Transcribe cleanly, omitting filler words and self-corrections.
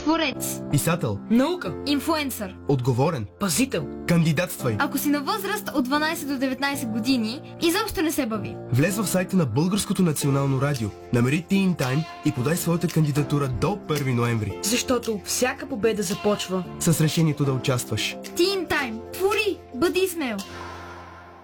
Творец. Писател. Наука. Инфлуенсър. Отговорен. Пазител. Кандидатствай. Ако си на възраст от 12 до 19 години, изобщо не се бави. Влез в сайта на Българското национално радио, намери Teen Time и подай своята кандидатура до 1 ноември. Защото всяка победа започва С решението да участваш. Teen Time. Твори! Бъди смел!